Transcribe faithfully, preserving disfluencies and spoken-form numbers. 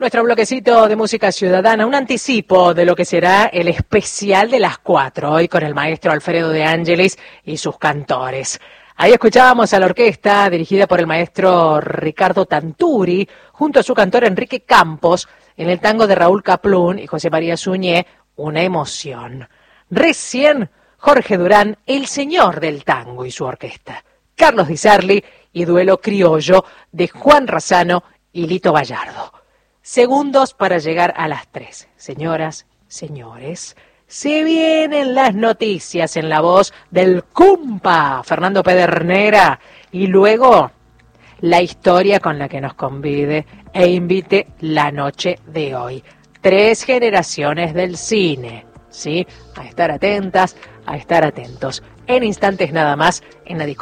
Nuestro bloquecito de música ciudadana, un anticipo de lo que será el especial de las cuatro, hoy con el maestro Alfredo De Angelis y sus cantores. Ahí escuchábamos a la orquesta dirigida por el maestro Ricardo Tanturi, junto a su cantor Enrique Campos, en el tango de Raúl Kaplún y José María Suñé, Una emoción. Recién Jorge Durán, el señor del tango y su orquesta. Carlos Di Sarli y Duelo Criollo de Juan Razzano y Lito Gallardo. Segundos para llegar a las tres. Señoras, señores, se vienen las noticias en la voz del cumpa Fernando Pedernera y luego la historia con la que nos convide e invite la noche de hoy. Tres generaciones del cine, ¿sí? A estar atentas, a estar atentos. En instantes nada más en la discoteca.